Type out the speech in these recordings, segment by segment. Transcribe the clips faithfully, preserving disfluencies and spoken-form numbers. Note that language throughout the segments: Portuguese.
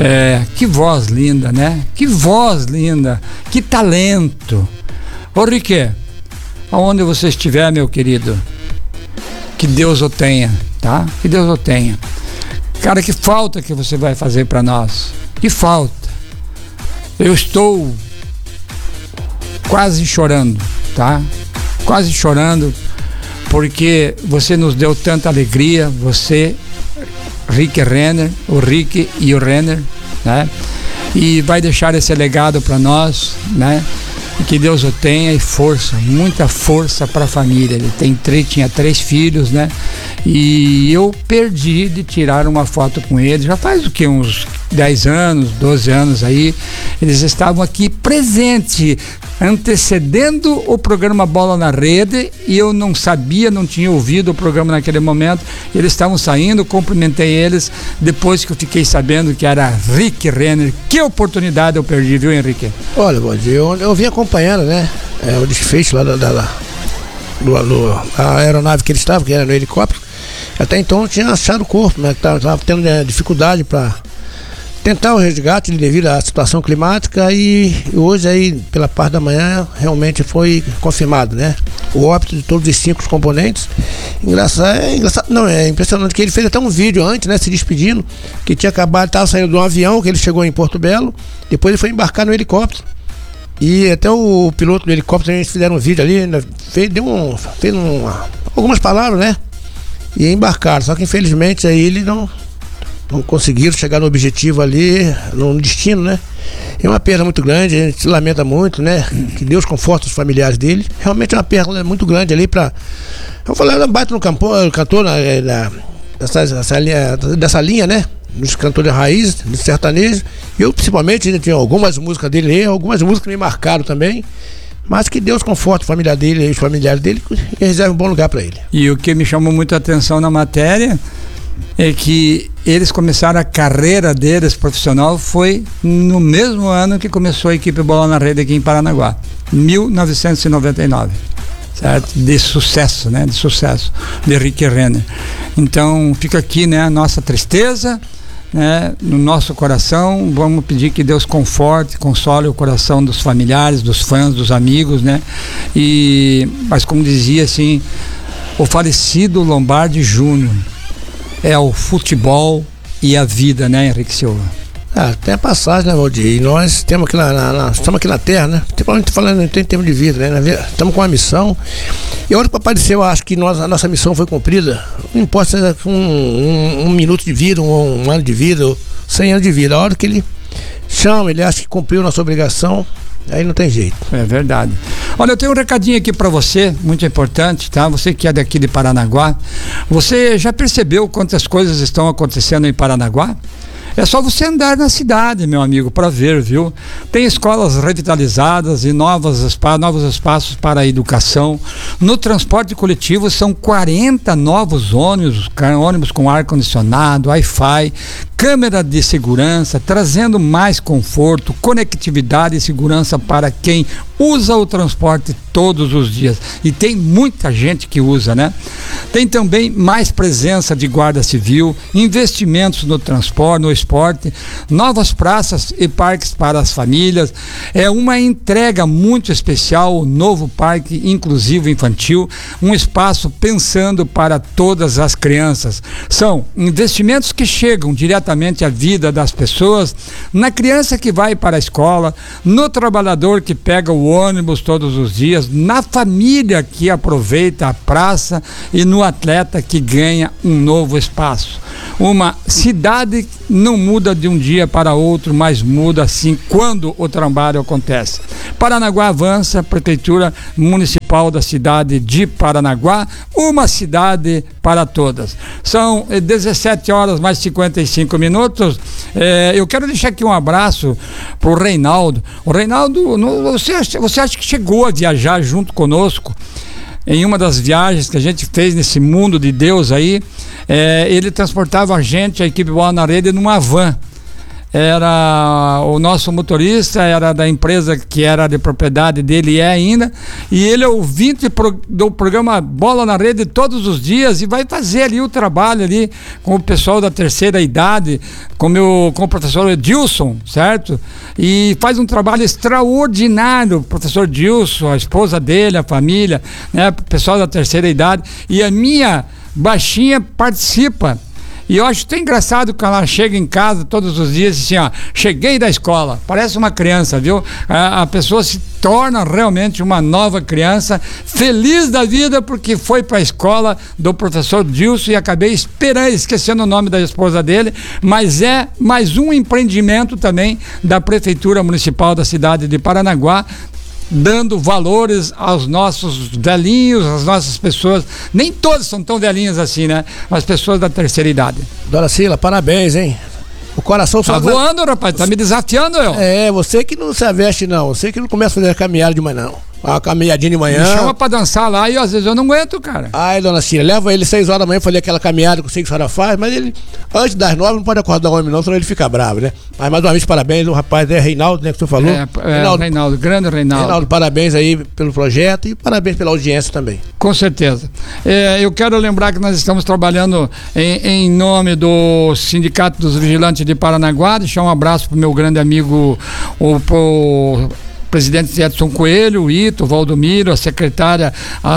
É, que voz linda, né? Que voz linda, que talento. Ô Rique, aonde você estiver, meu querido, que Deus o tenha, tá? Que Deus o tenha. Cara, que falta que você vai fazer para nós? Que falta? Eu estou quase chorando, tá? Quase chorando, porque você nos deu tanta alegria, você, Rick Renner, o Rick e o Renner, né? E vai deixar esse legado para nós, né? E que Deus o tenha, e força, muita força para a família. Ele tem três, tinha três filhos, né? E eu perdi de tirar uma foto com ele, já faz o que, uns dez anos, doze anos aí. Eles estavam aqui presentes, antecedendo o programa Bola na Rede, e eu não sabia, não tinha ouvido o programa naquele momento. Eles estavam saindo, cumprimentei eles depois que eu fiquei sabendo que era Rick Renner. Que oportunidade eu perdi, viu, Henrique? Olha, eu, eu vim acompanhando, né, é, o desfecho lá da, da, da do, do, a aeronave que ele estava, que era no helicóptero. Até então eu tinha achado o corpo, né, que estava tendo, né, dificuldade para tentar o resgate devido à situação climática, e hoje aí, pela parte da manhã, realmente foi confirmado, né, o óbito de todos os cinco componentes. Engraçado, é engraçado, não, é impressionante que ele fez até um vídeo antes, né, se despedindo, que tinha acabado, estava saindo de um avião, que ele chegou em Porto Belo, depois ele foi embarcar no helicóptero. E até o piloto do helicóptero, eles fizeram um vídeo ali, fez, deu um, fez uma, algumas palavras, né, e embarcaram, só que infelizmente aí ele não não conseguiram chegar no objetivo ali, no destino, né? É uma perda muito grande, a gente se lamenta muito, né? Que Deus conforte os familiares dele. Realmente é uma perda muito grande ali para... Eu falei, ela bate no campo, cantor na, na, dessa, dessa, linha, dessa linha, né? Dos cantores de raiz, do sertanejo. Eu, principalmente, ainda tinha algumas músicas dele aí, algumas músicas me marcaram também. Mas que Deus conforte a família dele e os familiares dele e reserve um bom lugar para ele. E o que me chamou muita atenção na matéria é que eles começaram a carreira deles profissional foi no mesmo ano que começou a equipe Bola na Rede aqui em Paranaguá, mil novecentos e noventa e nove, certo? De sucesso, né? De sucesso de Rick Renner. Então fica aqui, né, a nossa tristeza, né, no nosso coração. Vamos pedir que Deus conforte, console o coração dos familiares, dos fãs, dos amigos, né? E mas como dizia assim, o falecido Lombardi Júnior é o futebol e a vida, né, Henrique Silva? Ah, tem a passagem, né, Valdir? E nós temos aqui na, na, na, estamos aqui na Terra, né? Principalmente falando em termos de vida, né? Estamos com uma missão. E a hora que o papai disse, eu acho que nós, a nossa missão foi cumprida. Não importa se é um, um, um minuto de vida, um, um ano de vida, ou cem anos de vida. A hora que ele chama, ele acha que cumpriu a nossa obrigação, aí não tem jeito. É verdade. Olha, eu tenho um recadinho aqui para você, muito importante, tá? Você que é daqui de Paranaguá, você já percebeu quantas coisas estão acontecendo em Paranaguá? É só você andar na cidade, meu amigo, para ver, viu? Tem escolas revitalizadas e novos espaços, novos espaços para a educação. No transporte coletivo são quarenta novos ônibus, ônibus com ar-condicionado, Wi-Fi, câmera de segurança, trazendo mais conforto, conectividade e segurança para quem usa o transporte todos os dias. E tem muita gente que usa, né? Tem também mais presença de guarda civil, investimentos no transporte, no esporte, novas praças e parques para as famílias. É uma entrega muito especial, o novo parque inclusivo infantil, um espaço pensando para todas as crianças. São investimentos que chegam diretamente à vida das pessoas, na criança que vai para a escola, no trabalhador que pega o ônibus todos os dias, na família que aproveita a praça e no atleta que ganha um novo espaço. Uma cidade não muda de um dia para outro, mas muda sim quando o trabalho acontece. Paranaguá avança, Prefeitura Municipal da cidade de Paranaguá, uma cidade para todas. São dezessete horas mais cinquenta e cinco minutos. É, eu quero deixar aqui um abraço para o Reinaldo. O Reinaldo, no, você, você acha que chegou a viajar junto conosco em uma das viagens que a gente fez nesse mundo de Deus aí? É, ele transportava a gente, a equipe Bola na Rede, numa van. era o nosso motorista, era da empresa que era de propriedade dele e é ainda, e ele é ouvinte pro, do programa Bola na Rede todos os dias e vai fazer ali o trabalho ali com o pessoal da terceira idade, com, meu, com o professor Edilson, certo? E faz um trabalho extraordinário, o professor Edilson, a esposa dele, a família, né? O pessoal da terceira idade, e a minha baixinha participa. E eu acho tão engraçado que ela chega em casa todos os dias assim, ó, cheguei da escola, parece uma criança, viu? A, a pessoa se torna realmente uma nova criança, feliz da vida porque foi para a escola do professor Dilson, e acabei esperando, esquecendo o nome da esposa dele, mas é mais um empreendimento também da Prefeitura Municipal da cidade de Paranaguá, dando valores aos nossos velhinhos, às nossas pessoas, nem todos são tão velhinhos assim, né? Mas pessoas da terceira idade. Dona Cila, parabéns, hein? O coração só... Tá voando, rapaz, tá me desafiando, eu. É, você que não se aveste, não. Você que não começa a fazer a caminhada de manhã, não. Uma caminhadinha de manhã. Me chama pra dançar lá e às vezes eu não aguento, cara. Ai, dona Cira, leva ele seis horas da manhã pra fazer aquela caminhada que eu sei que a senhora faz, mas ele, antes das nove, não pode acordar o homem não, senão ele fica bravo, né? Mas mais uma vez, parabéns, o rapaz é Reinaldo, né, que o senhor falou. É, é Reinaldo, Reinaldo, grande Reinaldo. Reinaldo, parabéns aí pelo projeto e parabéns pela audiência também. Com certeza. É, eu quero lembrar que nós estamos trabalhando em, em nome do Sindicato dos Vigilantes de Paranaguá, deixar um abraço pro meu grande amigo, o... o presidente Edson Coelho, o Ito, o Valdomiro, a secretária,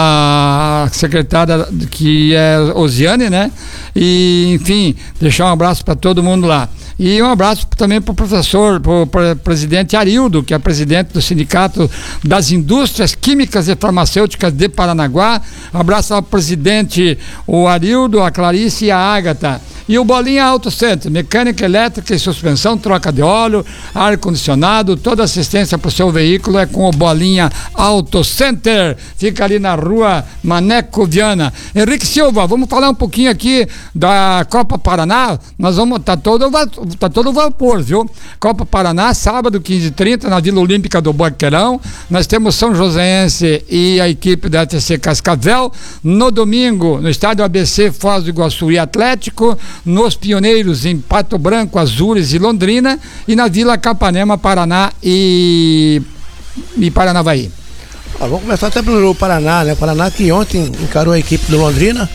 a secretária que é Osiane, né? E, enfim, deixar um abraço para todo mundo lá. E um abraço também para o professor, para o presidente Arildo, que é presidente do Sindicato das Indústrias Químicas e Farmacêuticas de Paranaguá. Um abraço ao presidente, o Arildo, a Clarice e a Ágata. E o Bolinha Auto Center, mecânica elétrica e suspensão, troca de óleo, ar-condicionado, toda assistência para o seu veículo é com o Bolinha Auto Center. Fica ali na rua Maneco Viana. Henrique Silva, vamos falar um pouquinho aqui da Copa Paraná. Nós vamos, tá todo, tá todo vapor, viu? Copa Paraná, sábado, quinze e trinta, na Vila Olímpica do Boqueirão. Nós temos São Joséense e a equipe da F C Cascavel. No domingo, no estádio A B C, Foz do Iguaçu e Atlético. Nos Pioneiros, em Pato Branco, Azures e Londrina, e na Vila Capanema, Paraná e, e Paranavaí. Ah, vamos começar até pelo Paraná, né? O Paraná que ontem encarou a equipe do Londrina.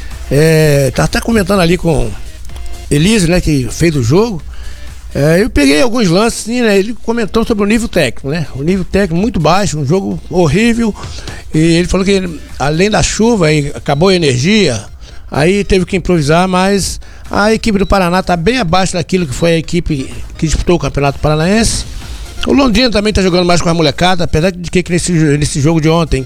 É, tá até comentando ali com Elise, né? Que fez o jogo. É, eu peguei alguns lances, sim, né? Ele comentou sobre o nível técnico, né? O nível técnico muito baixo, um jogo horrível. E ele falou que além da chuva, aí acabou a energia. Aí teve que improvisar, mas a equipe do Paraná está bem abaixo daquilo que foi a equipe que disputou o Campeonato Paranaense. O Londrina também está jogando mais com a molecada, apesar de que nesse, nesse jogo de ontem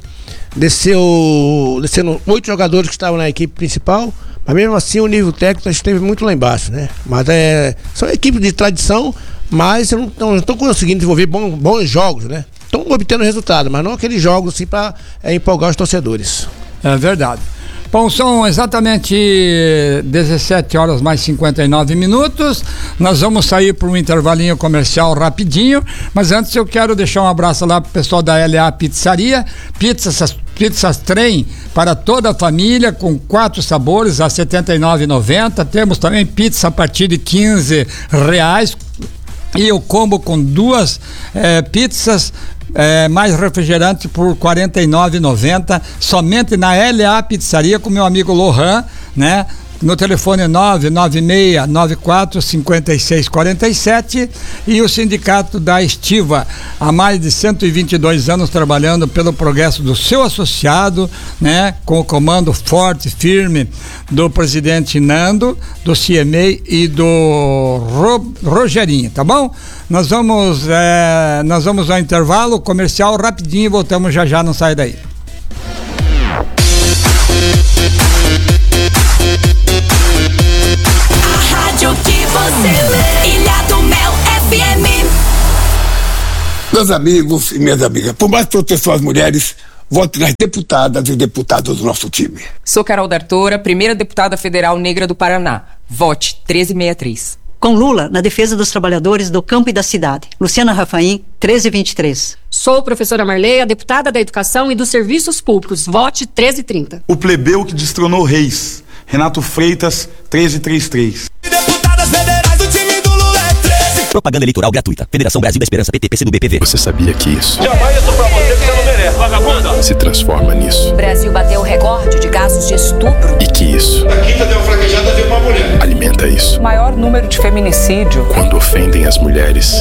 desceu, descendo oito jogadores que estavam na equipe principal, mas mesmo assim o nível técnico esteve muito lá embaixo, né? Mas é, são equipes de tradição, mas não estão conseguindo desenvolver bons, bons jogos, né? Estão obtendo resultado, mas não aqueles jogos assim para é, empolgar os torcedores. É verdade. Bom, são exatamente dezessete horas mais cinquenta e nove minutos. Nós vamos sair para um intervalinho comercial rapidinho, mas antes eu quero deixar um abraço lá pro pessoal da L A Pizzaria. Pizzas, pizzas trem para toda a família, com quatro sabores a setenta e nove reais e noventa centavos. Temos também pizza a partir de quinze reais. E o combo com duas eh, pizzas É, mais refrigerante por quarenta e nove reais e noventa centavos, somente na L A Pizzaria, com meu amigo Lohan, né? No telefone nove nove seis nove quatro cinco seis quatro sete, e o Sindicato da Estiva, há mais de cento e vinte e dois anos trabalhando pelo progresso do seu associado, né? Com o comando forte, firme do presidente Nando, do C M E e do Ro, Rogerinho, tá bom? Nós vamos, é, nós vamos ao intervalo comercial rapidinho e voltamos já já, não sai daí. Que você Ilha do Mel F M. Meus amigos e minhas amigas, por mais proteção às mulheres, vote nas deputadas e deputados do nosso time. Sou Carol D'Artora, primeira deputada federal negra do Paraná. Vote treze sessenta e três. Com Lula, na defesa dos trabalhadores do campo e da cidade. Luciana Rafaim, treze vinte e três. Sou professora Marleia, deputada da Educação e dos Serviços Públicos. Vote treze trinta. O plebeu que destronou reis. Renato Freitas, treze trinta e três. Deputadas federais, o time do Lula é treze. Propaganda eleitoral gratuita. Federação Brasil da Esperança, P T, P C do B, P V. Você sabia que isso... Jamais isso pra você que você não merece, vagabunda. ...se transforma nisso. O Brasil bateu o recorde de casos de estupro. E que isso... A quinta deu fraquejada, veio uma mulher. ...alimenta isso. O maior número de feminicídio. Quando ofendem as mulheres.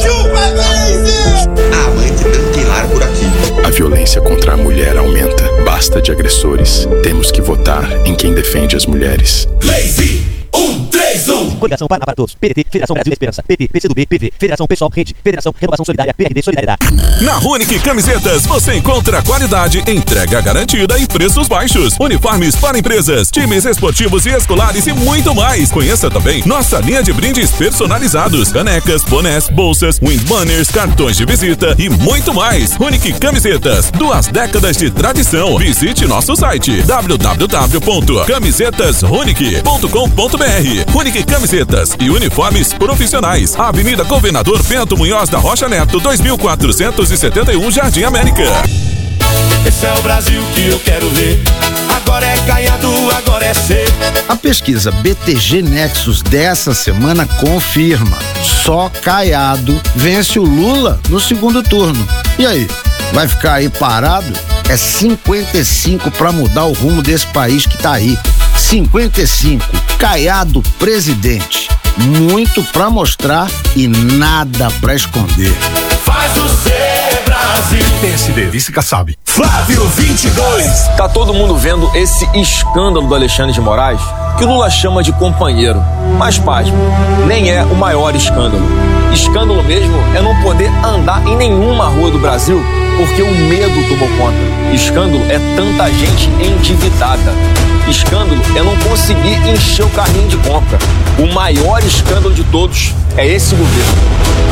Ah, mãe, tem tanto que ir por aqui. A violência contra a mulher aumenta. Basta de agressores. Temos que votar em quem defende as mulheres. Lazy, um, três, um. Coligação Paraná para Todos. P T, Federação Brasil da Esperança. P T, P C do B, P V. Federação Pessoal Rede. Federação Renovação Solidária. P R D Solidariedade. Na Runic Camisetas você encontra qualidade, entrega garantida e preços baixos. Uniformes para empresas, times esportivos e escolares e muito mais. Conheça também nossa linha de brindes personalizados. Canecas, bonés, bolsas, wind banners, cartões de visita e muito mais. Runic Camisetas. Duas décadas de tradição. Visite nosso site w w w ponto camisetas runic ponto com ponto b r. Runic Camisetas e uniformes profissionais. Avenida Governador Bento Munhoz da Rocha Neto, dois mil quatrocentos e setenta e um, Jardim América. Esse é o Brasil que eu quero ver. Agora é Caiado, agora é C. A pesquisa B T G Nexus dessa semana confirma: só Caiado vence o Lula no segundo turno. E aí, vai ficar aí parado? É cinquenta e cinco para mudar o rumo desse país que tá aí. cinquenta e cinco, Caiado presidente. Muito pra mostrar e nada pra esconder. Faz o C, Brasil. P S D, vice Kassab. Flávio vinte e dois. Tá todo mundo vendo esse escândalo do Alexandre de Moraes, que o Lula chama de companheiro. Mas, pasme, nem é o maior escândalo. Escândalo mesmo é não poder andar em nenhuma rua do Brasil porque o medo tomou conta. Escândalo é tanta gente endividada. Escândalo é não conseguir encher o carrinho de compra. O maior escândalo de todos é esse governo.